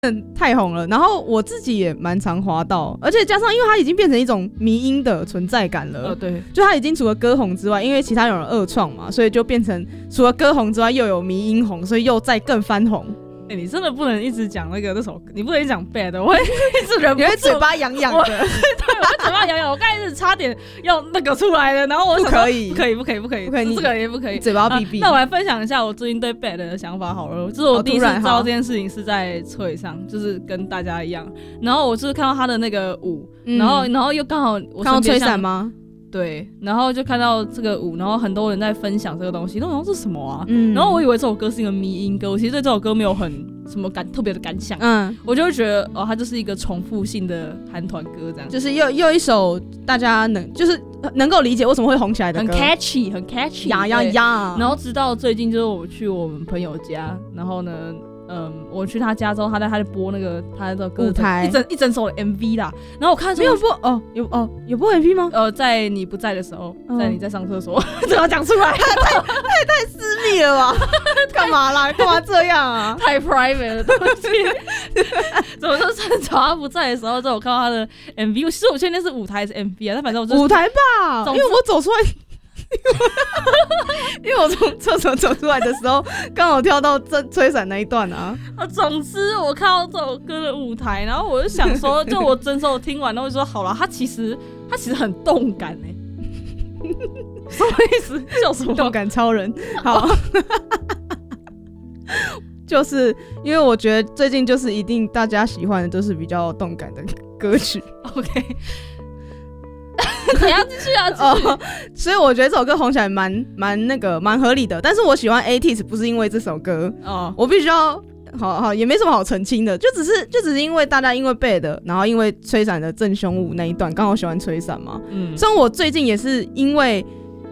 太红了，然后我自己也蛮常滑到，而且加上因为它已经变成一种迷因的存在感了。 对， 就它已经除了歌红之外，因为其他有人二创嘛，所以就变成除了歌红之外又有迷因红，所以又再更翻红。 你真的不能一直讲那首歌，你不能一直讲 bad， 我会一直忍不住， 你会嘴巴痒痒的。 对，我会嘴巴痒痒。我刚才是差点要那个出来了，然后我想说不可以，这个也不可以， 嘴巴闭闭。 那我来分享一下我最近对 bad 的想法好了。就是我第一次知道这件事情是在脆上，就是跟大家一样。然后我就是看到他的那个舞，然后又刚好我看到吹伞吗？ 对，然后就看到这个舞，然后很多人在分享这个东西，那我说是什么啊？然后我以为这首歌是一个迷因歌，我其实对这首歌没有很什么特别的感想，我就会觉得它就是一个重复性的韩团歌，这样， 就是又一首大家就是能够理解为什么会红起来的歌， 很 catchy， 呀。 然后直到最近就是我去我们朋友家，然后呢。我去他家之后，他在播那个他的歌舞台一整首的 MV 啦。然后我看没有播有播 MV 吗？ 在你不在的时候，在你在上厕所，这要讲出来， 太私密了吧？干嘛啦？干嘛这样啊？ 太 private 的东西。怎么就趁找他不在的时候，就我看到他的 MV， 其实我确定是舞台还是 MV 啊？但反正我就是舞台吧，因为我走出来。因为我从厕所走出来的时候，刚好跳到吹伞那一段啊。 总之我看到这首歌的舞台，然后我就想说，就我整首听完，然后就说好了，它其实很动感什么意思？叫什么？ 动感超人。好，就是因为我觉得最近就是一定大家喜欢的都是比较动感的歌曲。 OK。你要继续啊！ 所以我觉得这首歌红起来蛮合理的。但是我喜欢 ATEEZ 不是因为这首歌，我必须要好也没什么好澄清的，就只是因为大家因为 bad， 然后因为吹伞的正胸舞那一段刚好喜欢吹伞嘛。虽然我最近也是因为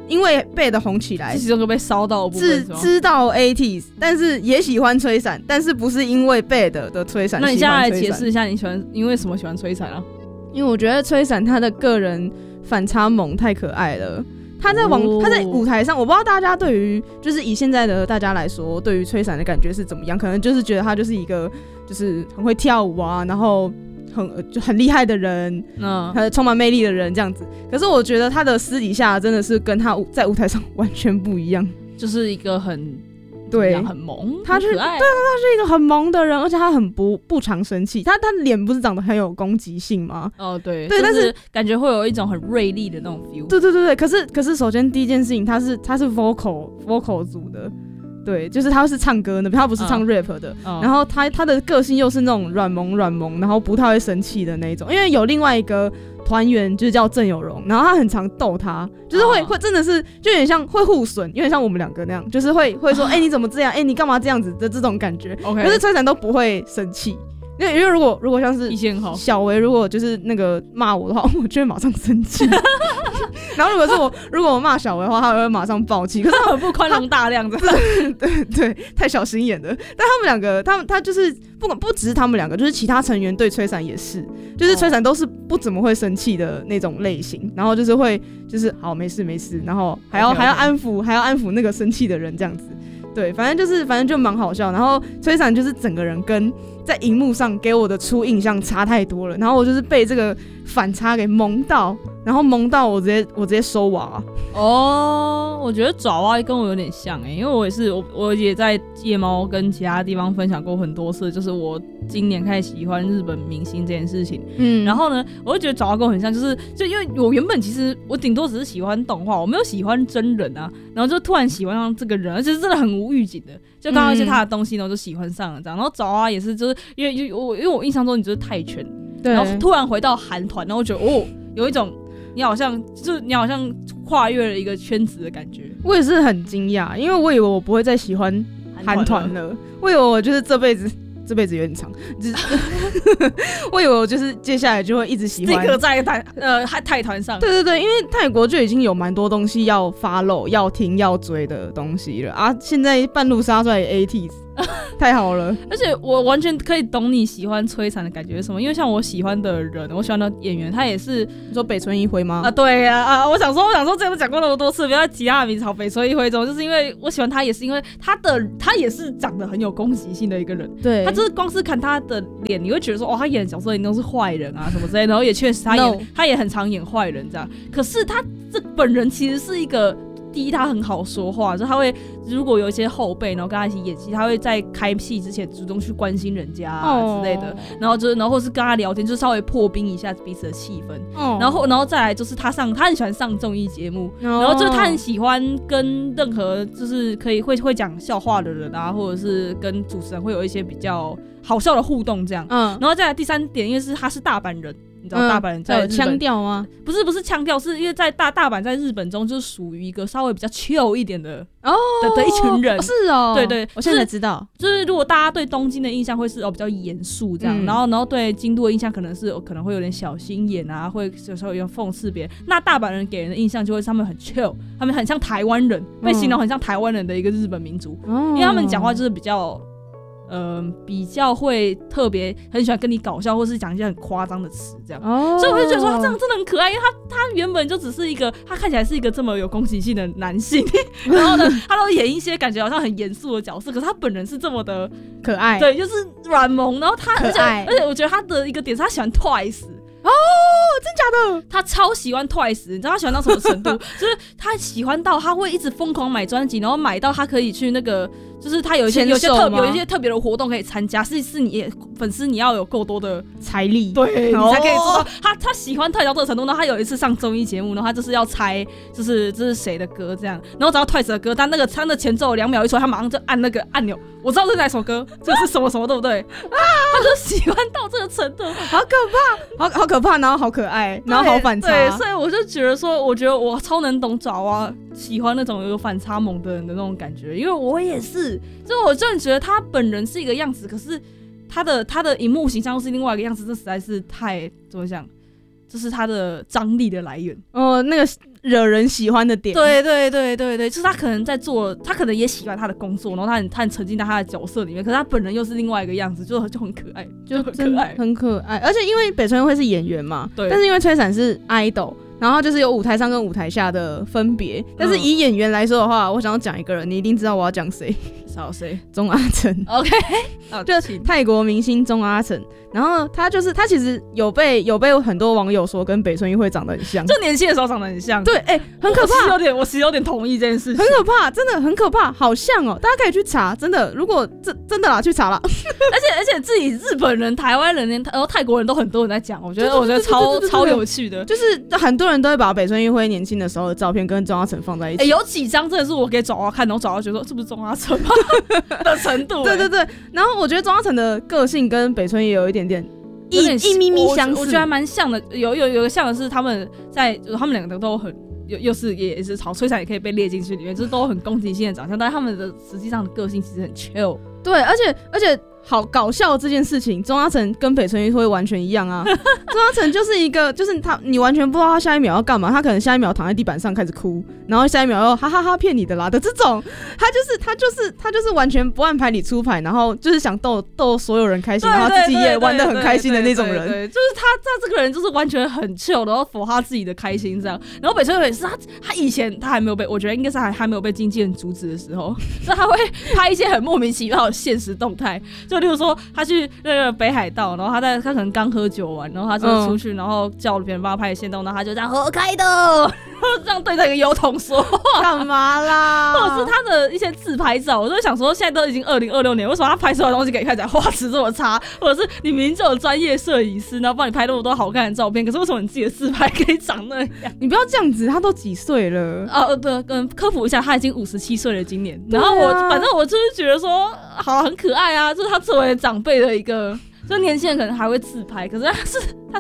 bad 红起来， 其中被烧到的部分知道 ATEEZ， 但是也喜欢吹伞，但是不是因为 bad 的吹伞。 那你现在来解释一下你因为什么喜欢吹伞啊？ 因为我觉得吹伞他的个人反差萌太可爱了。他在舞台上，我不知道大家对于就是以现在的大家来说，对于吹伞的感觉是怎么样？可能就是觉得他就是一个就是很会跳舞啊，然后很厉害的人，充满魅力的人这样子。可是我觉得他的私底下真的是跟他在舞台上完全不一样， 就是一个很萌， 他是很可爱， 对，他是一个很萌的人，而且他很不常生气，他脸不是长得很有攻击性吗？ 对， 但是感觉会有一种很锐利的那种 feel。 对，可是首先第一件事情，他是 vocal 组的，对，就是他是唱歌的，他不是唱 rap 的。然后他的个性又是那种软萌，然后不太会生气的那种，因为有另外一个团员就是叫郑有容，然后他很常逗他，就是会真的是就有点像会互损，有点像我们两个那样，就是会说你怎么这样，你干嘛这样子的这种感觉。可是吹伞都不会生气，因为如果像是小维，如果就是那个骂我的话，我就会马上生气。然后如果我骂小维的话，他会马上爆气。可是他很不宽容大量的， 对，太小心眼了。但他们两个，他就是不只是他们两个，就是其他成员对吹伞也是，就是吹伞都是不怎么会生气的那种类型。然后就是会就是好没事，然后还要安抚那个生气的人这样子。对，反正就蛮好笑。然后吹伞就是整个人跟在荧幕上给我的初印象差太多了，然后我就是被这个反差给萌到，然后萌到我直接收娃。 我觉得爪哇跟我有点像因为我也在夜猫跟其他地方分享过很多次，就是我今年开始喜欢日本明星这件事情。然后呢，我就觉得爪哇跟我很像，就因为我原本其实我顶多只是喜欢动画，我没有喜欢真人啊，然后就突然喜欢上这个人，而且是真的很无预警的，就看到一些他的东西呢，我就喜欢上了这样。然后爪哇也是，就是因为我印象中你就是泰拳，然后突然回到韩团，然后我觉得有一种你好像跨越了一个圈子的感觉。 我也是很惊讶，因为我以为我不会再喜欢韩团了，我以为我就是这辈子有点长，我以为我就是接下来就会一直喜欢这个在泰团上。 对，因为泰国就已经有蛮多东西要 follow、要听、要追的东西了啊！现在半路杀出来 ATEEZ， 太好了。 而且我完全可以懂你喜欢摧残的感觉是什么，因为像我喜欢的人，我喜欢的演员，他也是你说北村一辉吗？ 对啊，我想说之前都讲过那么多次，不要提他的名字，好，北村一辉中，就是因为我喜欢他，也是因为他也是长得很有攻击性的一个人， 对， 他就是光是看他的脸，你会觉得说，他演的角色一定都是坏人啊什么之类的，然后也确实他也很常演坏人这样，可是他这本人其实是一个。第一，他很好说话，就他会如果有一些后辈，然后跟他一起演戏，他会在开戏之前主动去关心人家之类的，然后或是跟他聊天，就稍微破冰一下彼此的气氛。然后再来就是他很喜欢上综艺节目，然后就是他很喜欢跟任何就是会讲笑话的人啊，或者是跟主持人会有一些比较好笑的互动这样。然后再来第三点，因为他是大阪人。你知道大阪人在日本腔调吗？ 不是腔调，是因为在大阪在日本中就是属于一个稍微比较 chill 一点的的一群人。 是哦， 对， 我现在才知道。 就是如果大家对东京的印象会是比较严肃这样，然后对京都的印象可能会有点小心眼啊，会有时候有点讽刺别人。那大阪人给人的印象就会是他们很 chill， 他们很像台湾人，被形容很像台湾人的一个日本民族，因为他们讲话就是比较会特别很喜欢跟你搞笑，或是讲一些很夸张的词这样，所以我就觉得说他这样真的很可爱，因为他原本就只是一个，他看起来是一个这么有攻击性的男性，然后呢，他都演一些感觉好像很严肃的角色，可是他本人是这么的可爱， 对，就是软萌，然后他可爱， 而且我觉得他的一个点是他喜欢 Twice。 真假的？ 他超喜欢 Twice， 你知道他喜欢到什么程度？就是他喜欢到他会一直疯狂买专辑，然后买到他可以去那个，就是他有一些特别的活动可以参加，是你粉丝你要有够多的财力， 对，你才可以做到。他喜欢Twice到这个程度，然后他有一次上综艺节目，然后他就是要猜，就是这是谁的歌这样，然后找到 Twice 的歌，但他的前奏2秒一出来，他马上就按那个按钮，我知道这是哪首歌，这是什么什么，对不对？他就喜欢到这个程度， 好可怕，好可怕，然后好可爱，然后好反差。 对，所以我就觉得说，我觉得我超能懂爪哇喜欢那种有反差萌的人的那种感觉，因为我也是，就我真的觉得他本人是一个样子，可是他的荧幕形象又是另外一个样子，这实在是太怎么讲，这是他的张力的来源。那个惹人喜欢的点。 对，就是他可能在做，他可能也喜欢他的工作，然后他很沉浸在他的角色里面，可是他本人又是另外一个样子，就很可爱，就很可爱。 而且因为北村一辉是演员嘛，对，但是因为摧残是 idol， 然后就是有舞台上跟舞台下的分别。但是以演员来说的话，我想要讲一个人，你一定知道我要讲谁。 谁？ 钟阿成。 OK， 就是泰国明星钟阿成。然后他其实有被很多网友说跟北村一辉长得很像， 就年轻的时候长得很像。 对，很可怕。 我其实有点同意这件事情， 很可怕，真的很可怕，好像哦，大家可以去查，真的，如果真的啦，去查啦。 而且自己日本人、台湾人、然后泰国人都很多人在讲，我觉得超有趣的， 就是很多人都会把北村一辉年轻的时候的照片跟钟阿成放在一起。 有几张真的是我给爪哇看，然后爪哇觉得说这不是钟阿成吗的程度。 对，然后我觉得钟阿成的个性跟北村也有一点点。一咪咪相似， 我觉得还蛮像的。有个像的是他们两个都很也是曹摧残也可以被列进去里面，就是都很攻击性的长相，但是他们的实际上的个性其实很 chill。 对，而且好搞笑这件事情，钟阿成跟北村一辉完全一样啊。钟阿成就是一个，就是你完全不知道他下一秒要干嘛，他可能下一秒躺在地板上开始哭，然后下一秒又哈哈哈骗你的啦的这种，他就是完全不按牌理出牌，然后就是想逗所有人开心，然后自己也玩得很开心的那种人。 对，就是他这个人就是完全很 chill， 然后否他自己的开心这样。然后北村一辉是他以前他还没有被，我觉得应该是还没有被经纪人阻止的时候，所以他会拍一些很莫名其妙的现实动态，就例如说他去那个北海道，然后他可能刚喝酒完，然后他就出去，然后叫别人帮他拍限动，然后他就这样喝开的，然后这样对着一个油桶说话， 干嘛啦？ 或者是他的一些自拍照，我就想说，现在都已经2026年，为什么他拍出来的东西可以看起来画质这么差？或者是你明明就有专业摄影师，然后帮你拍那么多好看的照片，可是为什么你自己的自拍可以长那样？ 你不要这样子，他都几岁了？ 对，科普一下，他已经57岁了今年。然后反正我就是觉得说，好很可爱啊，就是他作为长辈的一个，就年轻人可能还会自拍，可是他是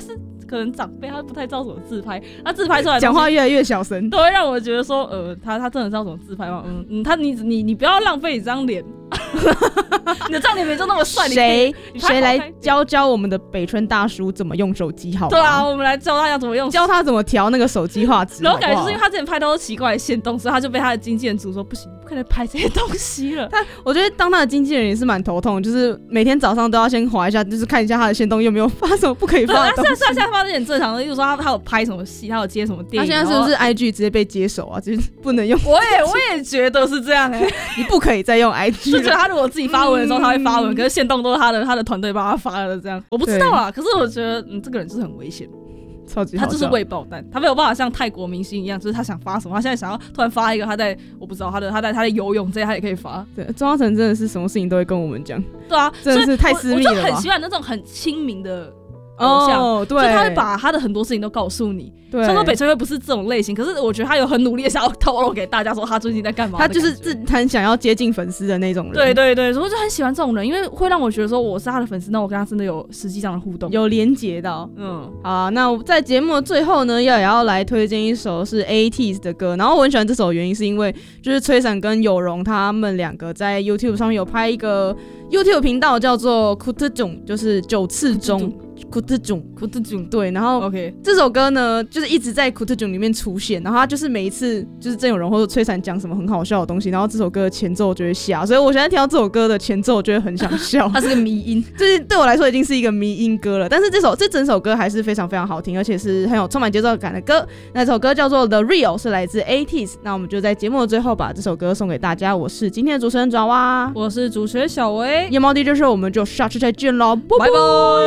可能长辈他不太知道怎么自拍，他自拍出来讲话越来越小声， 都会让我觉得说，他真的知道怎么自拍吗？你不要浪费你这张脸，你的这张脸没就那么帅，谁来教我们的北村大叔怎么用手机好吗？ 对啊，我们来教他要怎么用， 教他怎么调那个手机画质。 然后感觉就是因为他之前拍到奇怪的限动，所以他就被他的经纪人组说不行，不可能拍这些东西了。 我觉得当他的经纪人也是蛮头痛，就是每天早上都要先滑一下，就是看一下他的限动有没有发什么不可以发的东西。 现在发是很正常的，例如说他有拍什么戏，他有接什么电影。 他现在是不是 IG 直接被接手啊？就是不能用。 我也觉得是这样你不可以再用 IG 了。 就觉得他如果自己发文的时候他会发文，可是限动都是他的团队帮他发的这样。我不知道啊，可是我觉得这个人就是很危险。 超级好笑， 他就是未爆弹，他没有办法像泰国明星一样，就是他想发什么，他现在想要突然发一个他在我不知道他在游泳这些他也可以发。 对，钟嘉诚真的是什么事情都会跟我们讲。 对啊， 真的是太私密了吧。 我就很喜欢那种很亲民的偶像，对，就他会把他的很多事情都告诉你。虽然说北村会不是这种类型，可是我觉得他有很努力的想要透露给大家说他最近在干嘛。 他就是很想要接近粉丝的那种人。 对对对，所以我就很喜欢这种人，因为会让我觉得说我是他的粉丝，那我跟他真的有实际上的互动， 有连结到。好，那在节目的最后呢，也要来推荐一首是 80s 的歌。然后我很喜欢这首的原因是因为就是崔闪跟有容他们两个在 YouTube 上面有拍一个 YouTube 频道叫做 Kutjung， 就是9次中。Kutjung 对，然后 OK 这首歌呢，就是一直在 Kutjung 里面出现，然后他就是每一次就是郑有容或者崔闪讲什么很好笑的东西，然后这首歌的前奏就会下，所以我现在听到这首歌的前奏，我就会很想笑。 它是个迷音， 就是对我来说已经是一个迷音歌了。但是这整首歌还是非常非常好听，而且是很有充满节奏感的歌。那首歌叫做 The Real， 是来自 80s。那我们就在节目的最后把这首歌送给大家。我是今天的主持人爪哇， 我是主持人小薇， 夜猫 DJ 秀，我们就下次再见喽，拜拜。